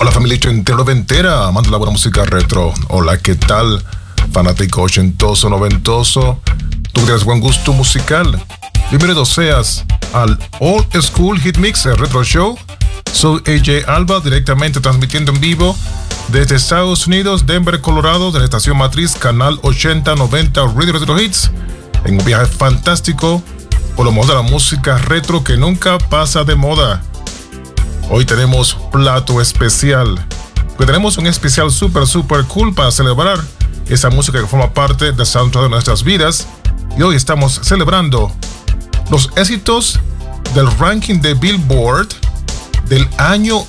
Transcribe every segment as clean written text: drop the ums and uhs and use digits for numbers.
Hola familia ochentera, amante de la buena música retro. Hola, ¿qué tal? Fanático ochentoso, noventoso. Tú tienes buen gusto musical. Bienvenido seas al Old School Hit Mix, el Retro Show. Soy AJ Alba, directamente transmitiendo en vivo desde Estados Unidos, Denver, Colorado, de la estación matriz Canal 8090 Radio Retro Hits, en un viaje fantástico por lo mejor de la música retro que nunca pasa de moda. Hoy tenemos plato especial, porque tenemos un especial super cool para celebrar esa música que forma parte del soundtrack de nuestras vidas. Y hoy estamos celebrando los éxitos del ranking de Billboard del año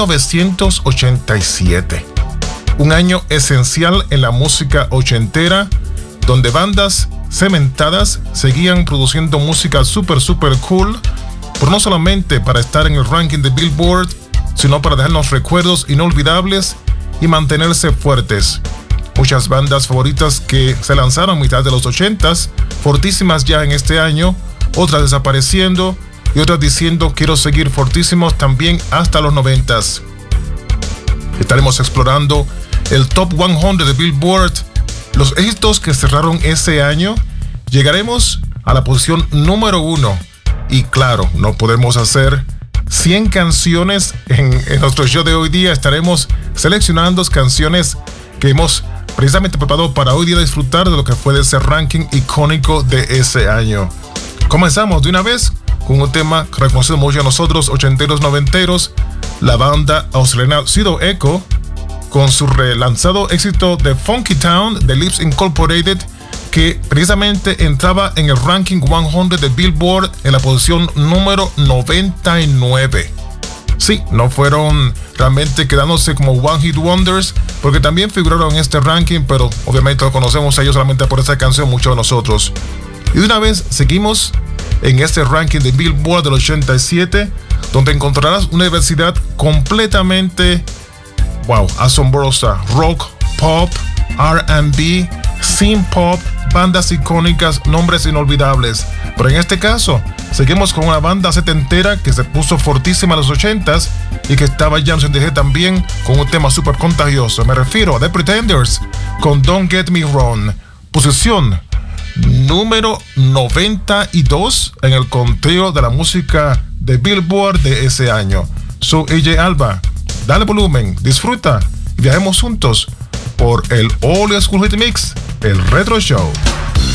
1987. Un año esencial en la música ochentera, donde bandas cementadas seguían produciendo música super cool, pero no solamente para estar en el ranking de Billboard, sino para dejarnos recuerdos inolvidables y mantenerse fuertes. Muchas bandas favoritas que se lanzaron a mitad de los 80s, fortísimas ya en este año, otras desapareciendo y otras diciendo quiero seguir fortísimos también hasta los 90s. Estaremos explorando el Top 100 de Billboard, los éxitos que cerraron ese año. Llegaremos a la posición número 1. Y claro, no podemos hacer 100 canciones en nuestro show de hoy día. Estaremos seleccionando canciones que hemos precisamente preparado para hoy día disfrutar de lo que fue de ese ranking icónico de ese año. Comenzamos de una vez con un tema reconocido mucho a nosotros, ochenteros, noventeros, la banda australiana Pseudo Echo, con su relanzado éxito de Funky Town de Lips Incorporated, que precisamente entraba en el ranking 100 de Billboard en la posición número 99. Sí, no fueron realmente quedándose como One Hit Wonders, porque también figuraron en este ranking, pero obviamente lo conocemos a ellos solamente por esta canción, muchos de nosotros. Y de una vez seguimos en este ranking de Billboard del 87, donde encontrarás una diversidad completamente, asombrosa. Rock, pop, R&B, synth pop, bandas icónicas, nombres inolvidables. Pero en este caso, seguimos con una banda setentera que se puso fortísima en los 80s y que estaba ya en su NDG también con un tema súper contagioso. Me refiero a The Pretenders con Don't Get Me Wrong. Posición número 92 en el conteo de la música de Billboard de ese año. Soy AJ Alba. Dale volumen, disfruta y viajemos juntos por el Old School Hit Mix, el Retro Show.